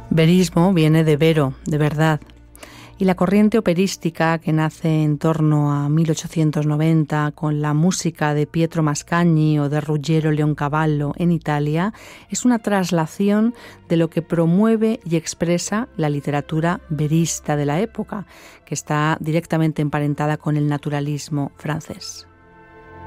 Verismo viene de vero, de verdad, y la corriente operística que nace en torno a 1890 con la música de Pietro Mascagni o de Ruggero Leoncavallo en Italia es una traslación de lo que promueve y expresa la literatura verista de la época, que está directamente emparentada con el naturalismo francés.